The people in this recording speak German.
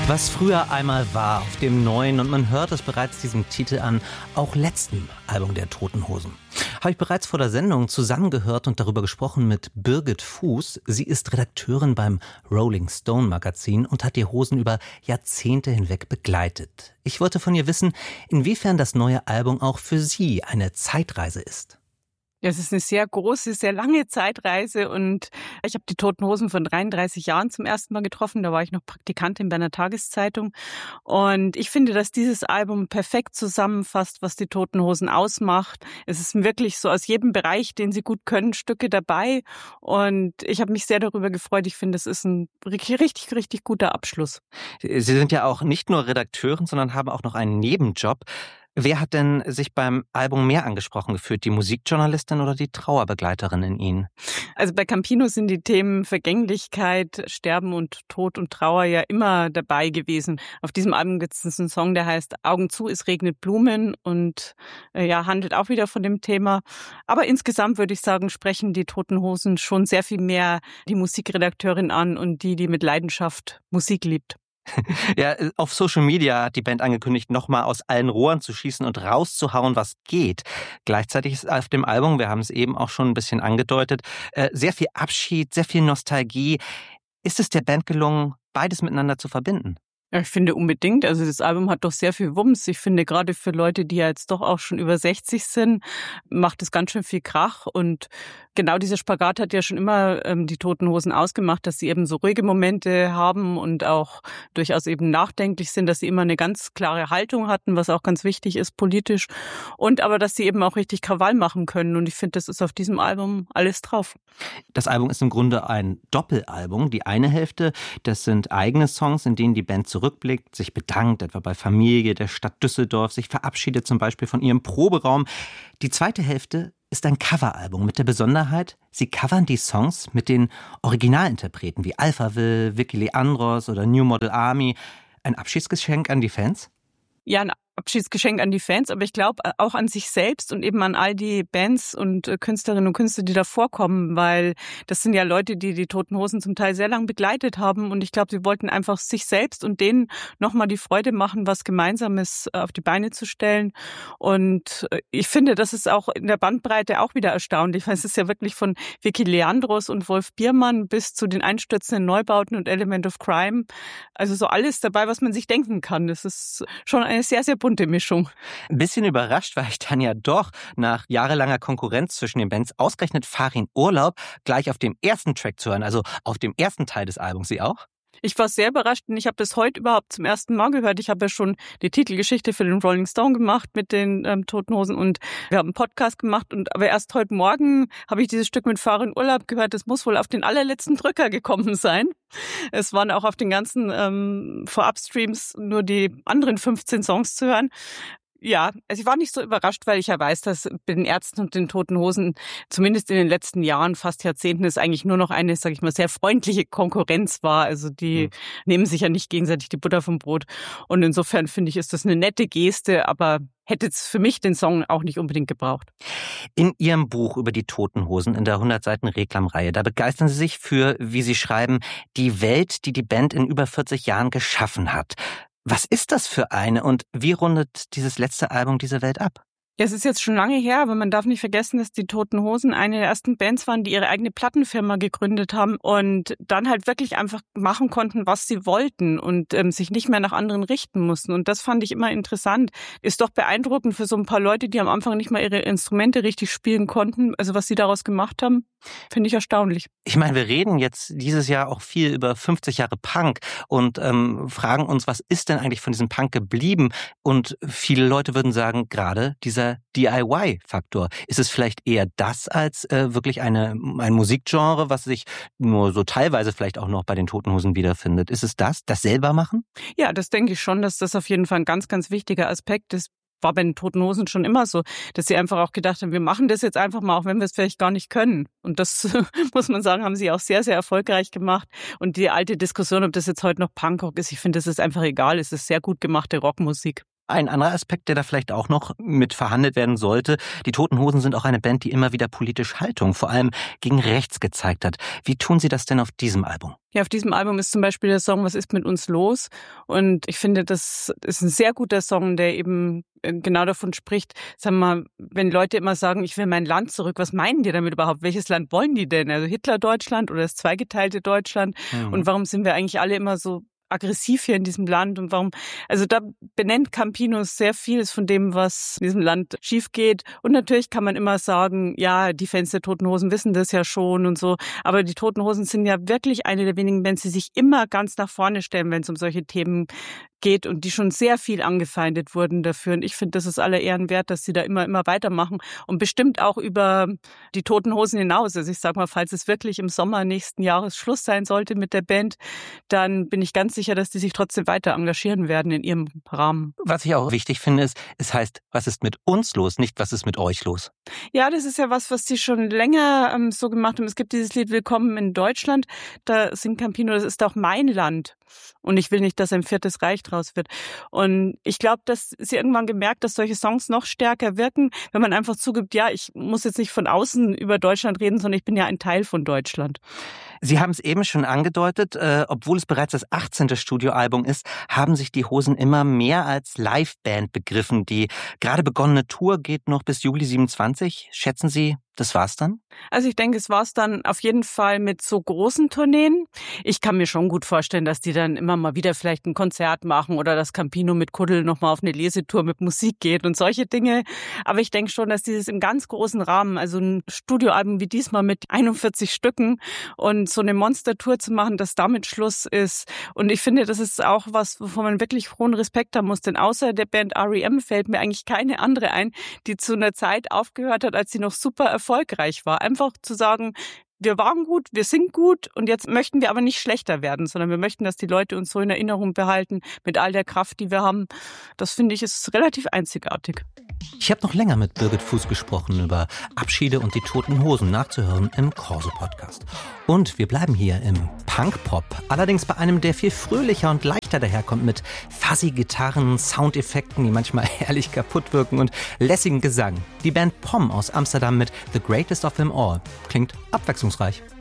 Was früher einmal war auf dem neuen, und man hört es bereits diesem Titel an, auch letzten Album der Toten Hosen. Habe ich bereits vor der Sendung zusammengehört und darüber gesprochen mit Birgit Fuß. Sie ist Redakteurin beim Rolling Stone Magazin und hat die Hosen über Jahrzehnte hinweg begleitet. Ich wollte von ihr wissen, inwiefern das neue Album auch für sie eine Zeitreise ist. Ja, es ist eine sehr große, sehr lange Zeitreise und ich habe die Toten Hosen von 33 Jahren zum ersten Mal getroffen. Da war ich noch Praktikantin bei einer Tageszeitung und ich finde, dass dieses Album perfekt zusammenfasst, was die Toten Hosen ausmacht. Es ist wirklich so aus jedem Bereich, den sie gut können, Stücke dabei und ich habe mich sehr darüber gefreut. Ich finde, es ist ein richtig, richtig guter Abschluss. Sie sind ja auch nicht nur Redakteurin, sondern haben auch noch einen Nebenjob. Wer hat denn sich beim Album mehr angesprochen gefühlt, die Musikjournalistin oder die Trauerbegleiterin in Ihnen? Also bei Campino sind die Themen Vergänglichkeit, Sterben und Tod und Trauer ja immer dabei gewesen. Auf diesem Album gibt es einen Song, der heißt Augen zu, es regnet Blumen und handelt auch wieder von dem Thema. Aber insgesamt würde ich sagen, sprechen die Toten Hosen schon sehr viel mehr die Musikredakteurin an und die mit Leidenschaft Musik liebt. Ja, auf Social Media hat die Band angekündigt, nochmal aus allen Rohren zu schießen und rauszuhauen, was geht. Gleichzeitig ist auf dem Album, wir haben es eben auch schon ein bisschen angedeutet, sehr viel Abschied, sehr viel Nostalgie. Ist es der Band gelungen, beides miteinander zu verbinden? Ja, ich finde unbedingt. Also das Album hat doch sehr viel Wumms. Ich finde gerade für Leute, die ja jetzt doch auch schon über 60 sind, macht es ganz schön viel Krach. Und genau dieser Spagat hat ja schon immer die Toten Hosen ausgemacht, dass sie eben so ruhige Momente haben und auch durchaus eben nachdenklich sind, dass sie immer eine ganz klare Haltung hatten, was auch ganz wichtig ist politisch. Und aber, dass sie eben auch richtig Krawall machen können. Und ich finde, das ist auf diesem Album alles drauf. Das Album ist im Grunde ein Doppelalbum. Die eine Hälfte, das sind eigene Songs, in denen die Band zurückblickt, sich bedankt, etwa bei Familie der Stadt Düsseldorf, sich verabschiedet zum Beispiel von ihrem Proberaum. Die zweite Hälfte ist ein Coveralbum mit der Besonderheit, sie covern die Songs mit den Originalinterpreten wie Alphaville, Vicky Leandros oder New Model Army. Ein Abschiedsgeschenk an die Fans? Ja, ein Abschiedsgeschenk an die Fans, aber ich glaube auch an sich selbst und eben an all die Bands und Künstlerinnen und Künstler, die da vorkommen, weil das sind ja Leute, die die Toten Hosen zum Teil sehr lang begleitet haben und ich glaube, sie wollten einfach sich selbst und denen nochmal die Freude machen, was Gemeinsames auf die Beine zu stellen und ich finde, das ist auch in der Bandbreite auch wieder erstaunlich, weil es ist ja wirklich von Vicky Leandros und Wolf Biermann bis zu den einstürzenden Neubauten und Element of Crime, also so alles dabei, was man sich denken kann. Das ist schon eine sehr, sehr bunte Mischung. Ein bisschen überrascht war ich dann ja doch, nach jahrelanger Konkurrenz zwischen den Bands ausgerechnet Farin Urlaub gleich auf dem ersten Track zu hören, also auf dem ersten Teil des Albums. Sie auch? Ich war sehr überrascht und ich habe das heute überhaupt zum ersten Mal gehört. Ich habe ja schon die Titelgeschichte für den Rolling Stone gemacht mit den Toten Hosen und wir haben einen Podcast gemacht. Aber erst heute Morgen habe ich dieses Stück mit Farin Urlaub gehört. Das muss wohl auf den allerletzten Drücker gekommen sein. Es waren auch auf den ganzen Vorabstreams nur die anderen 15 Songs zu hören. Ja, also ich war nicht so überrascht, weil ich ja weiß, dass bei den Ärzten und den Toten Hosen zumindest in den letzten Jahren, fast Jahrzehnten, es eigentlich nur noch eine, sage ich mal, sehr freundliche Konkurrenz war. Also die nehmen sich ja nicht gegenseitig die Butter vom Brot. Und insofern finde ich, ist das eine nette Geste, aber hätte es für mich den Song auch nicht unbedingt gebraucht. In Ihrem Buch über die Toten Hosen in der 100 Seiten Reklamreihe, da begeistern Sie sich für, wie Sie schreiben, die Welt, die die Band in über 40 Jahren geschaffen hat. Was ist das für eine und wie rundet dieses letzte Album diese Welt ab? Ja, es ist jetzt schon lange her, aber man darf nicht vergessen, dass die Toten Hosen eine der ersten Bands waren, die ihre eigene Plattenfirma gegründet haben und dann halt wirklich einfach machen konnten, was sie wollten und sich nicht mehr nach anderen richten mussten. Und das fand ich immer interessant. Ist doch beeindruckend für so ein paar Leute, die am Anfang nicht mal ihre Instrumente richtig spielen konnten. Also was sie daraus gemacht haben, finde ich erstaunlich. Ich meine, wir reden jetzt dieses Jahr auch viel über 50 Jahre Punk und fragen uns, was ist denn eigentlich von diesem Punk geblieben? Und viele Leute würden sagen, gerade dieser DIY-Faktor. Ist es vielleicht eher das als wirklich ein Musikgenre, was sich nur so teilweise vielleicht auch noch bei den Toten Hosen wiederfindet? Ist es das selber machen? Ja, das denke ich schon, dass das auf jeden Fall ein ganz, ganz wichtiger Aspekt ist. War bei den Toten Hosen schon immer so, dass sie einfach auch gedacht haben, wir machen das jetzt einfach mal, auch wenn wir es vielleicht gar nicht können. Und das, muss man sagen, haben sie auch sehr, sehr erfolgreich gemacht. Und die alte Diskussion, ob das jetzt heute noch Punkrock ist, ich finde, das ist einfach egal. Es ist sehr gut gemachte Rockmusik. Ein anderer Aspekt, der da vielleicht auch noch mit verhandelt werden sollte: Die Toten Hosen sind auch eine Band, die immer wieder politisch Haltung, vor allem gegen rechts, gezeigt hat. Wie tun Sie das denn auf diesem Album? Ja, auf diesem Album ist zum Beispiel der Song "Was ist mit uns los?" Und ich finde, das ist ein sehr guter Song, der eben genau davon spricht, sagen wir mal, wenn Leute immer sagen, ich will mein Land zurück, was meinen die damit überhaupt? Welches Land wollen die denn? Also Hitler-Deutschland oder das zweigeteilte Deutschland? Und warum sind wir eigentlich alle immer so aggressiv hier in diesem Land und warum, also da benennt Campinos sehr vieles von dem, was in diesem Land schief geht. Und natürlich kann man immer sagen, ja, die Fans der Toten Hosen wissen das ja schon und so, aber die Toten Hosen sind ja wirklich eine der wenigen Bands, die sich immer ganz nach vorne stellen, wenn es um solche Themen geht und die schon sehr viel angefeindet wurden dafür. Und ich finde, das ist aller Ehren wert, dass sie da immer weitermachen und bestimmt auch über die Toten Hosen hinaus. Also ich sag mal, falls es wirklich im Sommer nächsten Jahres Schluss sein sollte mit der Band, dann bin ich ganz sicher, dass die sich trotzdem weiter engagieren werden in ihrem Rahmen. Was ich auch wichtig finde, ist, es heißt, was ist mit uns los, nicht was ist mit euch los? Ja, das ist ja was sie schon länger so gemacht haben. Es gibt dieses Lied "Willkommen in Deutschland". Da singt Campino, das ist auch mein Land. Und ich will nicht, dass ein viertes Reich draus wird. Und ich glaube, dass sie irgendwann gemerkt, dass solche Songs noch stärker wirken, wenn man einfach zugibt, ja, ich muss jetzt nicht von außen über Deutschland reden, sondern ich bin ja ein Teil von Deutschland. Sie haben es eben schon angedeutet, obwohl es bereits das 18. Studioalbum ist, haben sich die Hosen immer mehr als Liveband begriffen. Die gerade begonnene Tour geht noch bis Juli 27. Schätzen Sie, das war's dann? Also ich denke, es war's dann auf jeden Fall mit so großen Tourneen. Ich kann mir schon gut vorstellen, dass die dann immer mal wieder vielleicht ein Konzert machen oder dass Campino mit Kuddel nochmal auf eine Lesetour mit Musik geht und solche Dinge. Aber ich denke schon, dass dieses im ganz großen Rahmen, also ein Studioalbum wie diesmal mit 41 Stücken und so eine Monster-Tour zu machen, dass damit Schluss ist. Und ich finde, das ist auch was, wovon man wirklich hohen Respekt haben muss. Denn außer der Band R.E.M. fällt mir eigentlich keine andere ein, die zu einer Zeit aufgehört hat, als sie noch super erfolgreich war. Einfach zu sagen, wir waren gut, wir sind gut und jetzt möchten wir aber nicht schlechter werden, sondern wir möchten, dass die Leute uns so in Erinnerung behalten mit all der Kraft, die wir haben. Das finde ich ist relativ einzigartig. Ich habe noch länger mit Birgit Fuß gesprochen über Abschiede und die Toten Hosen, nachzuhören im Corso-Podcast. Und wir bleiben hier im Punk-Pop, allerdings bei einem, der viel fröhlicher und leichter daherkommt, mit fuzzy Gitarren, Soundeffekten, die manchmal herrlich kaputt wirken und lässigen Gesang. Die Band POM aus Amsterdam mit The Greatest of Them All klingt abwechslungsreich.